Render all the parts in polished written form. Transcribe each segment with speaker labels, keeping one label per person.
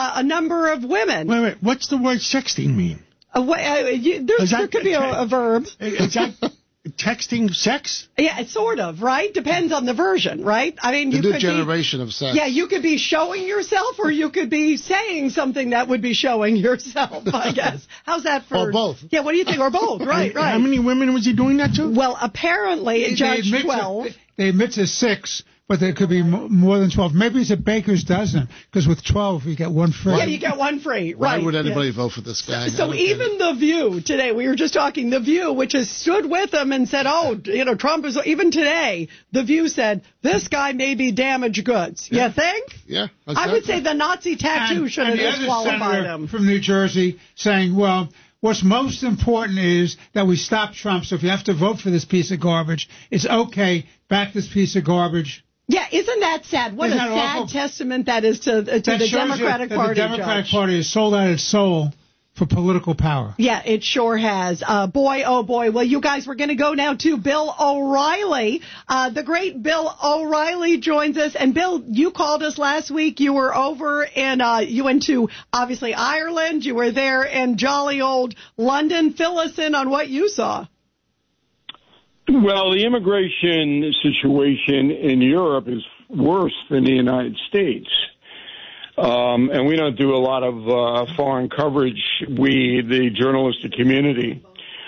Speaker 1: a number of women.
Speaker 2: Wait. What's the word sexting mean?
Speaker 1: There could be a verb.
Speaker 2: Is that texting sex?
Speaker 1: Yeah, it's sort of, right? Depends on the version, right? I mean,
Speaker 3: the
Speaker 1: you
Speaker 3: new
Speaker 1: could
Speaker 3: generation of sex.
Speaker 1: Yeah, you could be showing yourself, or you could be saying something that would be showing yourself, I guess. How's that for?
Speaker 3: Or both.
Speaker 1: Yeah, what do you think? Or both, right.
Speaker 2: How many women was he doing that to?
Speaker 1: Well, apparently, Judge 12.
Speaker 4: They admit to 6. But there could be more than 12. Maybe it's a baker's dozen, because with 12, you get one free.
Speaker 1: Yeah, you get one free.
Speaker 3: Why
Speaker 1: right.
Speaker 3: would anybody vote for this guy?
Speaker 1: So even The View today, we were just talking, The View, which has stood with him and said, Trump is, even today, The View said, this guy may be damaged goods.
Speaker 3: Yeah.
Speaker 1: You think?
Speaker 3: Yeah. Exactly.
Speaker 1: I would say the Nazi tattoo should have disqualified him.
Speaker 4: From New Jersey saying, well, what's most important is that we stop Trump, so if you have to vote for this piece of garbage, it's okay, back this piece of garbage.
Speaker 1: Yeah, isn't that sad? What a sad testament that is to the Democratic Party.
Speaker 4: The Democratic Party has sold out its soul for political power.
Speaker 1: Yeah, it sure has. Boy, oh boy. Well, you guys, we're going to go now to Bill O'Reilly. The great Bill O'Reilly joins us. And Bill, you called us last week. You were over and you went to, obviously, Ireland. You were there in jolly old London. Fill us in on what you saw.
Speaker 5: Well, the immigration situation in Europe is worse than the United States. And we don't do a lot of foreign coverage, the journalistic community.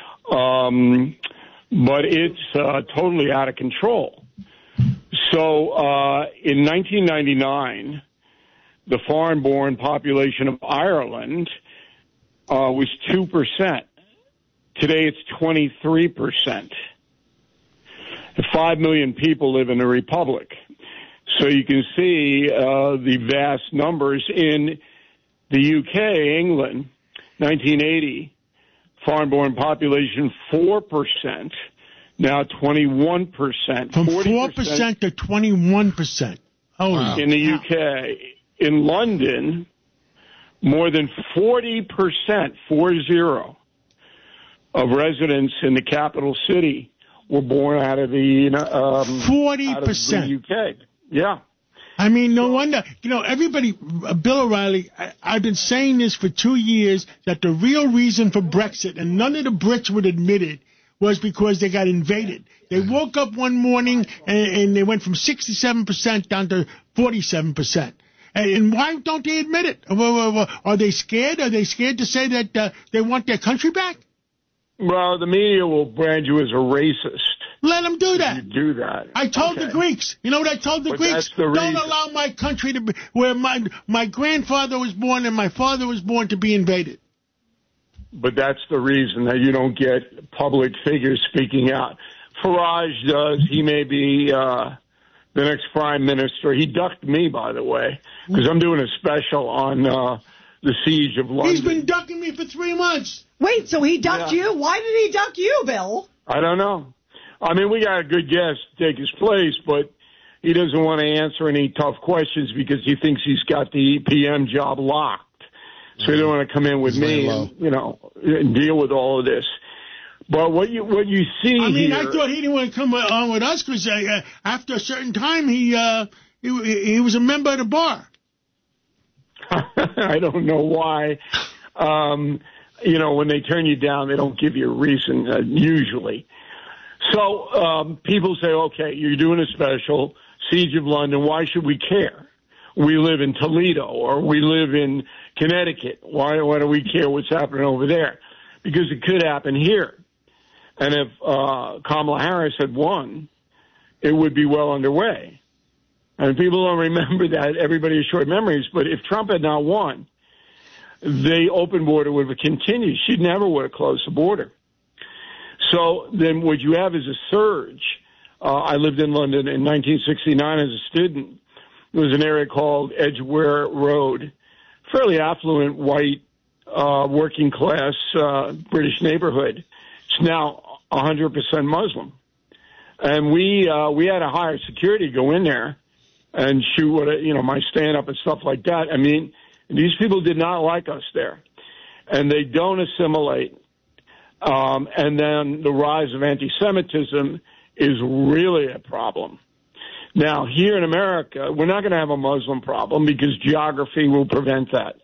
Speaker 5: But it's totally out of control. So in 1999, the foreign-born population of Ireland was 2%. Today it's 23%. 5 million people live in the Republic. So you can see the vast numbers in the UK, England, 1980, foreign-born population 4%, now 21%.
Speaker 2: From 4% to 21%.
Speaker 5: Wow. In the UK. In London, more than 40%, 40, of residents in the capital city were born out of the
Speaker 2: 40%.
Speaker 5: UK. Yeah.
Speaker 2: I mean, no wonder. Everybody, Bill O'Reilly, I've been saying this for 2 years, that the real reason for Brexit, and none of the Brits would admit it, was because they got invaded. They woke up one morning and they went from 67% down to 47%. And why don't they admit it? Are they scared? Are they scared to say that they want their country back?
Speaker 5: Well, the media will brand you as a racist.
Speaker 2: Let them do that.
Speaker 5: You do that.
Speaker 2: I told the Greeks. You know what I told the Greeks? Don't allow my country to be where my grandfather was born and my father was born to be invaded.
Speaker 5: But that's the reason that you don't get public figures speaking out. Farage does. He may be the next prime minister. He ducked me, by the way, because I'm doing a special on the siege of London.
Speaker 2: He's been ducking me for 3 months.
Speaker 1: Wait, so he ducked you? Why did he duck you, Bill?
Speaker 5: I don't know. I mean, we got a good guest to take his place, but he doesn't want to answer any tough questions because he thinks he's got the PM job locked. So he don't want to come in with me and, and deal with all of this. But what you see
Speaker 2: I mean,
Speaker 5: here,
Speaker 2: I thought he didn't want to come on with us because after a certain time he was a member of the bar.
Speaker 5: I don't know why. When they turn you down, they don't give you a reason, usually. So people say, okay, you're doing a special, Siege of London, why should we care? We live in Toledo or we live in Connecticut. Why do we care what's happening over there? Because it could happen here. And if Kamala Harris had won, it would be well underway. And people don't remember that. Everybody has short memories. But if Trump had not won, the open border would have continued. She never would have closed the border. So then what you have is a surge. I lived in London in 1969 as a student. It was an area called Edgware Road, fairly affluent, white, working class British neighborhood. It's now 100% Muslim. And we had to hire security to go in there and shoot my stand-up and stuff like that. I mean, these people did not like us there. And they don't assimilate. And then the rise of anti-Semitism is really a problem. Now, here in America, we're not going to have a Muslim problem because geography will prevent that.